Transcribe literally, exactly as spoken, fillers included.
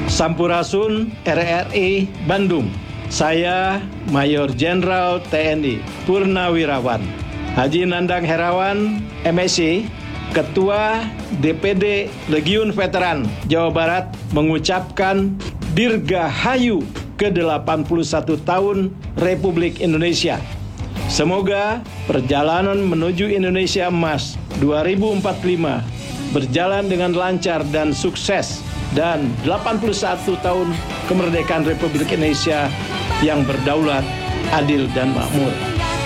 Sampurasun R R I Bandung. Saya Mayor Jenderal T N I Purnawirawan Haji Nandang Herawan, M Si, Ketua D P D Legiun Veteran Jawa Barat, mengucapkan Dirgahayu ke delapan puluh satu tahun Republik Indonesia. Semoga perjalanan menuju Indonesia Emas dua ribu empat puluh lima berjalan dengan lancar dan sukses, dan delapan puluh satu tahun kemerdekaan Republik Indonesia yang berdaulat, adil, dan makmur.